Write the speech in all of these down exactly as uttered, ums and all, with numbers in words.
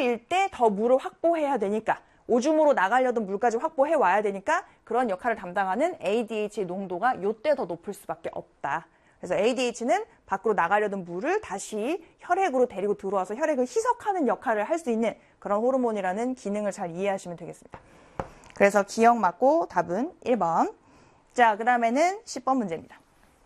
오주일 때 더 물을 확보해야 되니까, 오줌으로 나가려던 물까지 확보해 와야 되니까 그런 역할을 담당하는 에이디에이치의 농도가 요때 더 높을 수밖에 없다. 그래서 에이디에이치는 밖으로 나가려던 물을 다시 혈액으로 데리고 들어와서 혈액을 희석하는 역할을 할 수 있는 그런 호르몬이라는 기능을 잘 이해하시면 되겠습니다. 그래서 기억 맞고 답은 일 번. 자, 그 다음에는 십 번 문제입니다.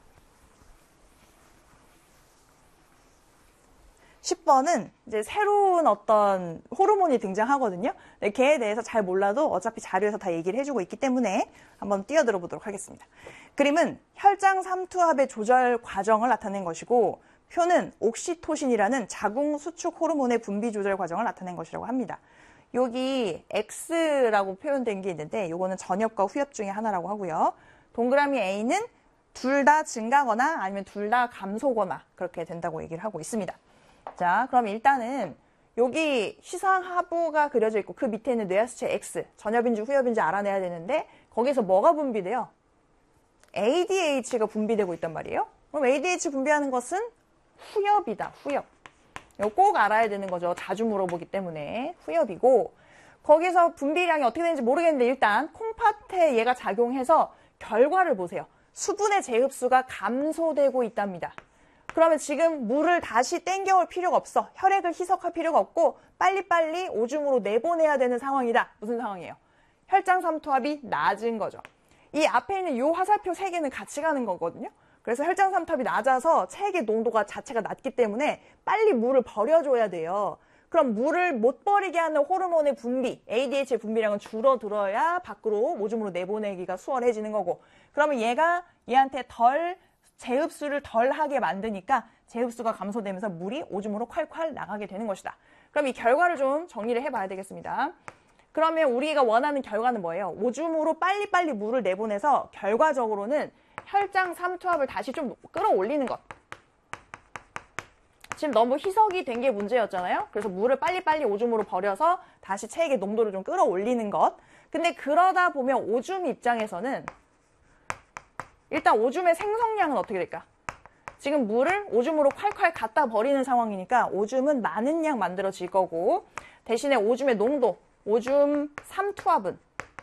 십 번은 이제 새로운 어떤 호르몬이 등장하거든요. 근데 걔에 대해서 잘 몰라도 어차피 자료에서 다 얘기를 해주고 있기 때문에 한번 뛰어들어 보도록 하겠습니다. 그림은 혈장 삼투압의 조절 과정을 나타낸 것이고, 표는 옥시토신이라는 자궁 수축 호르몬의 분비 조절 과정을 나타낸 것이라고 합니다. 여기 X라고 표현된 게 있는데 이거는 전엽과 후엽 중에 하나라고 하고요. 동그라미 A는 둘 다 증가거나 아니면 둘 다 감소거나 그렇게 된다고 얘기를 하고 있습니다. 자, 그럼 일단은 여기 시상하부가 그려져 있고 그 밑에 있는 뇌하수체 X, 전엽인지 후엽인지 알아내야 되는데 거기서 뭐가 분비돼요? 에이디에이치가 분비되고 있단 말이에요. 그럼 에이디에이치 분비하는 것은 후엽이다, 후엽. 이거 꼭 알아야 되는 거죠. 자주 물어보기 때문에. 후엽이고, 거기서 분비량이 어떻게 되는지 모르겠는데 일단 콩팥에 얘가 작용해서 결과를 보세요. 수분의 재흡수가 감소되고 있답니다. 그러면 지금 물을 다시 땡겨올 필요가 없어. 혈액을 희석할 필요가 없고 빨리빨리 오줌으로 내보내야 되는 상황이다. 무슨 상황이에요? 혈장 삼투압이 낮은 거죠. 이 앞에 있는 이 화살표 세 개는 같이 가는 거거든요. 그래서 혈장 삼투압이 낮아서 체액의 농도가 자체가 낮기 때문에 빨리 물을 버려줘야 돼요. 그럼 물을 못 버리게 하는 호르몬의 분비, 에이디에이치의 분비량은 줄어들어야 밖으로 오줌으로 내보내기가 수월해지는 거고, 그러면 얘가 얘한테 덜 재흡수를 덜 하게 만드니까 재흡수가 감소되면서 물이 오줌으로 콸콸 나가게 되는 것이다. 그럼 이 결과를 좀 정리를 해봐야 되겠습니다. 그러면 우리가 원하는 결과는 뭐예요? 오줌으로 빨리빨리 물을 내보내서 결과적으로는 혈장 삼투압을 다시 좀 끌어올리는 것. 지금 너무 희석이 된 게 문제였잖아요. 그래서 물을 빨리빨리 오줌으로 버려서 다시 체액의 농도를 좀 끌어올리는 것. 근데 그러다 보면 오줌 입장에서는 일단 오줌의 생성량은 어떻게 될까? 지금 물을 오줌으로 콸콸 갖다 버리는 상황이니까 오줌은 많은 양 만들어질 거고, 대신에 오줌의 농도, 오줌 삼투압은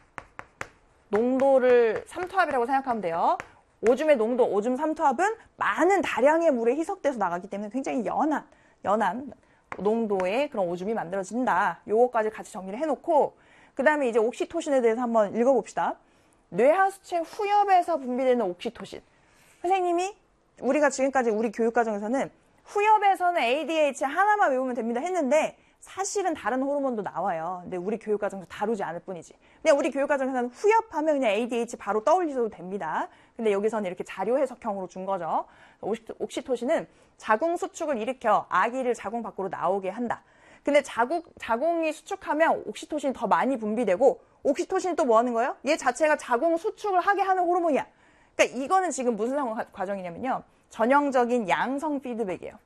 농도를 삼투압이라고 생각하면 돼요. 오줌의 농도, 오줌 삼투압은 많은 다량의 물에 희석돼서 나가기 때문에 굉장히 연한, 연한 농도의 그런 오줌이 만들어진다. 요거까지 같이 정리를 해놓고, 그 다음에 이제 옥시토신에 대해서 한번 읽어봅시다. 뇌하수체 후엽에서 분비되는 옥시토신. 선생님이 우리가 지금까지 우리 교육과정에서는 후엽에서는 에이디에이치 하나만 외우면 됩니다 했는데 사실은 다른 호르몬도 나와요. 근데 우리 교육과정에서 다루지 않을 뿐이지. 그냥 우리 교육과정에서는 후엽하면 그냥 에이디에이치 바로 떠올리셔도 됩니다. 근데 여기서는 이렇게 자료 해석형으로 준 거죠. 옥시토신은 자궁 수축을 일으켜 아기를 자궁 밖으로 나오게 한다. 근데 자궁, 자궁이 수축하면 옥시토신이 더 많이 분비되고, 옥시토신이 또 뭐 하는 거예요? 얘 자체가 자궁 수축을 하게 하는 호르몬이야. 그러니까 이거는 지금 무슨 과정이냐면요. 전형적인 양성 피드백이에요.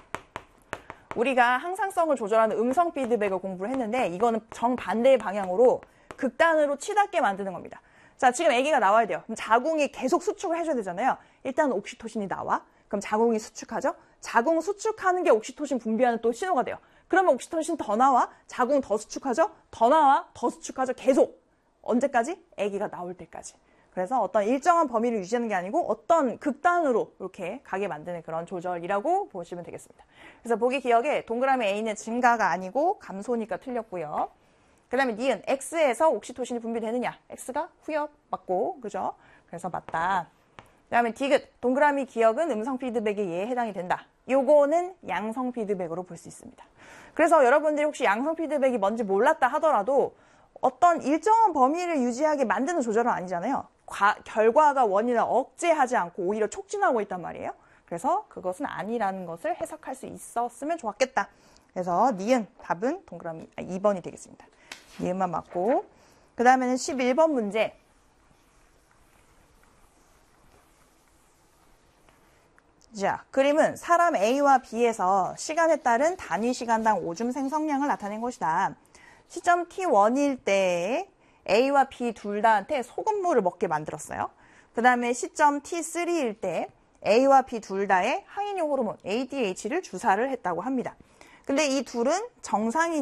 우리가 항상성을 조절하는 음성 피드백을 공부를 했는데 이거는 정반대의 방향으로 극단으로 치닫게 만드는 겁니다. 자, 지금 아기가 나와야 돼요. 그럼 자궁이 계속 수축을 해줘야 되잖아요. 일단 옥시토신이 나와. 그럼 자궁이 수축하죠. 자궁 수축하는 게 옥시토신 분비하는 또 신호가 돼요. 그러면 옥시토신 더 나와. 자궁 더 수축하죠. 더 나와. 더 수축하죠. 계속. 언제까지? 아기가 나올 때까지. 그래서 어떤 일정한 범위를 유지하는 게 아니고 어떤 극단으로 이렇게 가게 만드는 그런 조절이라고 보시면 되겠습니다. 그래서 보기 기억에 동그라미 A는 증가가 아니고 감소니까 틀렸고요. 그 다음에 니은 X에서 옥시토신이 분비되느냐? X가 후엽 맞고, 그죠? 그래서 맞다. 그 다음에 디귿, 동그라미 기억은 음성 피드백에 얘에 해당이 된다. 요거는 양성 피드백으로 볼 수 있습니다. 그래서 여러분들이 혹시 양성 피드백이 뭔지 몰랐다 하더라도 어떤 일정한 범위를 유지하게 만드는 조절은 아니잖아요. 과, 결과가 원인을 억제하지 않고 오히려 촉진하고 있단 말이에요. 그래서 그것은 아니라는 것을 해석할 수 있었으면 좋았겠다. 그래서 니은 답은 동그라미 아, 이 번이 되겠습니다. 니은만 맞고, 그 다음에는 십일 번 문제. 자, 그림은 사람 A와 B에서 시간에 따른 단위 시간당 오줌 생성량을 나타낸 것이다. 시점 티 원일 때 A와 B 둘 다한테 소금물을 먹게 만들었어요. 그 다음에 시점 티 쓰리일 때 A와 B 둘 다의 항인효 호르몬 에이디에이치를 주사를 했다고 합니다. 근데 이 둘은 정상인